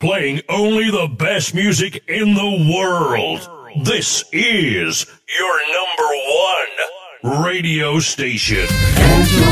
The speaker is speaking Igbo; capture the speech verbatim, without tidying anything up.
playing only the best music in the world. This is your number one radio station. And